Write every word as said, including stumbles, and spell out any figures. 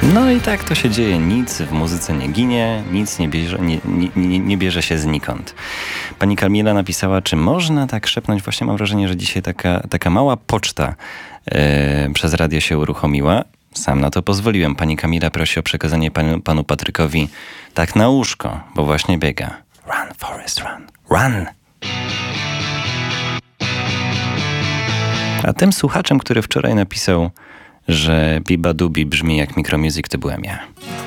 No i tak to się dzieje. Nic w muzyce nie ginie, nic nie bierze, nie, nie, nie bierze się znikąd. Pani Kamila napisała, czy można tak szepnąć? Właśnie mam wrażenie, że dzisiaj taka, taka mała poczta yy, przez radio się uruchomiła. Sam na to pozwoliłem. Pani Kamila prosi o przekazanie panu, panu Patrykowi tak na uszko, bo właśnie biega. Run, Forest, run. Run! A tym słuchaczem, który wczoraj napisał, że Biba Dubi brzmi jak Micromusic, to byłem ja.